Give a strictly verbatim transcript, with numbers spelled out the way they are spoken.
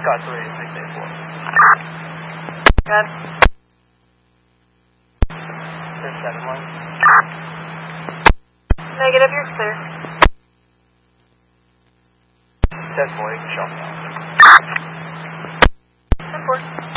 Scott three six eight four. Good. There's seven one. Negative, you're clear. ten four, you can show me. ten four.